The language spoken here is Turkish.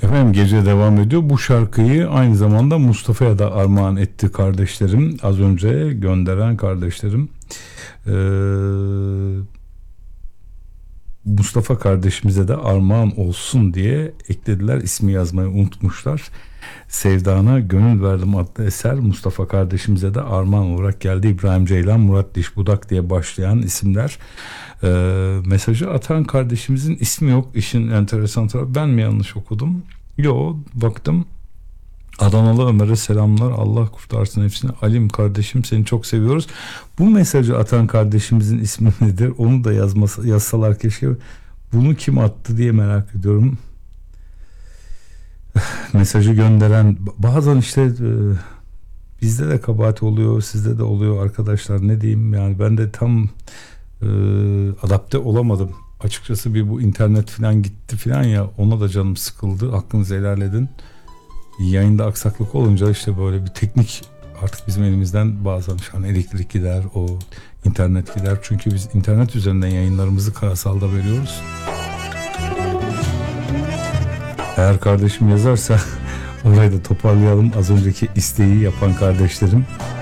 Efendim gece devam ediyor. Bu şarkıyı aynı zamanda Mustafa'ya da armağan etti kardeşlerim. Az önce gönderen kardeşlerim. Mustafa kardeşimize de armağan olsun diye eklediler. İsmi yazmayı unutmuşlar. Sevdana Gönül Verdim adlı eser Mustafa kardeşimize de armağan olarak geldi. İbrahim Ceylan, Murat Dişbudak diye başlayan isimler. Mesajı atan kardeşimizin ismi yok. İşin enteresan tarafı, ben mi yanlış okudum? Yo, baktım. Adanalı Ömer'e selamlar, Allah kurtarsın hepsini. Alim kardeşim, seni çok seviyoruz. Bu mesajı atan kardeşimizin ismi nedir? Onu da yazsalar keşke. Bunu kim attı diye merak ediyorum. Mesajı gönderen bazen işte bizde de kabahat oluyor, sizde de oluyor arkadaşlar, ne diyeyim yani, ben de tam adapte olamadım açıkçası. Bir bu internet falan gitti falan ya, ona da canım sıkıldı, hakkınızı helal edin. Yayında aksaklık olunca işte böyle bir teknik, artık bizim elimizden bazen şu an elektrik gider, o internet gider, çünkü biz internet üzerinden yayınlarımızı karasalda veriyoruz. Eğer kardeşim yazarsa orayı da toparlayalım, az önceki isteği yapan kardeşlerim.